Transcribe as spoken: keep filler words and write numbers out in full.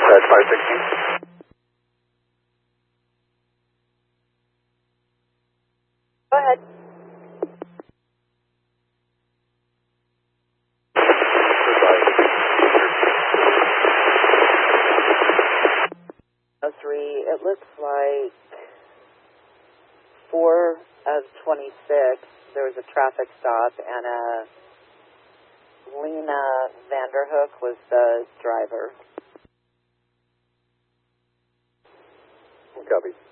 Dispatch five sixteen. Go ahead. Oh, three, it looks like four of twenty-six, there was a traffic stop, and a Lena Vanderhook was the driver. Copy.